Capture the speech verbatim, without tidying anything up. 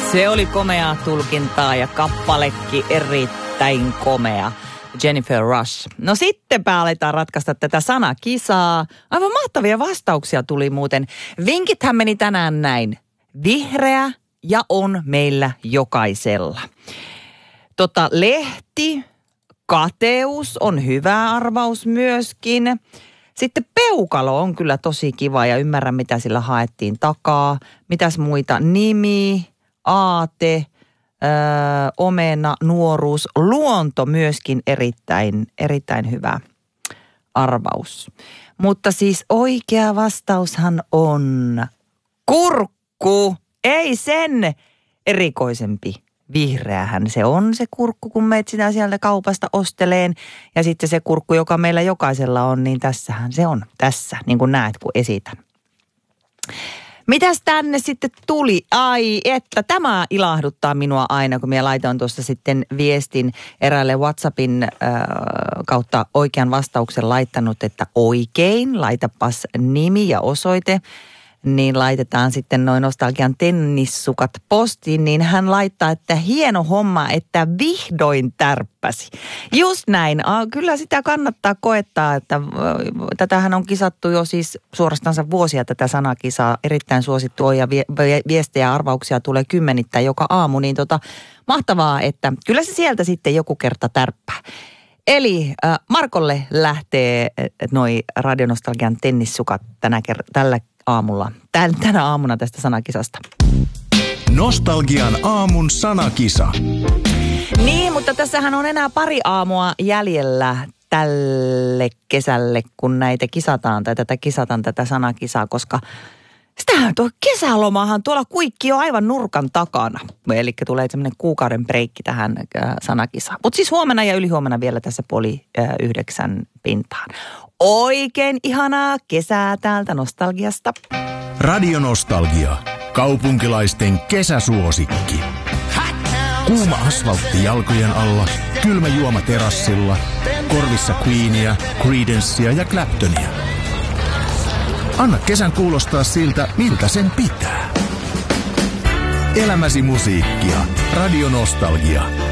Se oli komeaa tulkintaa ja kappalekki erittäin komea. Jennifer Rush. No sittenpä aletaan ratkaista tätä sanakisaa. Aivan mahtavia vastauksia tuli muuten. Vinkithän meni tänään näin. Vihreä ja on meillä jokaisella. Tota, lehti, kateus on hyvä arvaus myöskin. Sitten peukalo on kyllä tosi kiva ja ymmärrän mitä sillä haettiin takaa. Mitäs muita? Nimi, aate, öö, omena, nuoruus, luonto myöskin erittäin, erittäin hyvä arvaus. Mutta siis oikea vastaushan on kurkku. Ei sen erikoisempi. Vihreähän se on se kurkku, kun meet sitä sieltä kaupasta osteleen. Ja sitten se kurkku, joka meillä jokaisella on, niin tässähän se on. Tässä, niin kuin näet, kun esitän. Mitäs tänne sitten tuli? Ai, että tämä ilahduttaa minua aina, kun minä laitoin tuossa sitten viestin eräälle WhatsAppin äh, kautta oikean vastauksen laittanut, että oikein, laitapas nimi ja osoite. Niin laitetaan sitten noin nostalgian tennissukat postiin, niin hän laittaa, että hieno homma, että vihdoin tärppäsi. Just näin. Kyllä sitä kannattaa koettaa, että tätähän on kisattu jo siis suorastansa vuosia tätä sanakisaa. Erittäin suosittua ja viestejä ja arvauksia tulee kymmenittäin joka aamu, niin tota, mahtavaa, että kyllä se sieltä sitten joku kerta tärppää. Eli äh, Markolle lähtee noi Radionostalgian tennissukat tänä ker- tällä aamulla, tän, tänä aamuna tästä sanakisasta. Nostalgian aamun sanakisa. Niin, mutta tässähän on enää pari aamua jäljellä tälle kesälle, kun näitä kisataan tai tätä kisataan tätä sanakisaa, koska sitähän tuo kesälomahan tuolla kuikki jo aivan nurkan takana. Eli tulee semmoinen kuukauden breikki tähän äh, sanakisaan. Mutta siis huomenna ja ylihuomenna vielä tässä puoli äh, yhdeksän pintaan. Oikein ihanaa kesää täältä nostalgiasta. Radionostalgia. Kaupunkilaisten kesäsuosikki. Kuuma asfaltti jalkojen alla, kylmä juoma terassilla, korvissa Queenia, Creedencea ja Claptonia. Anna kesän kuulostaa siltä, miltä sen pitää. Elämäsi musiikkia. Radionostalgia.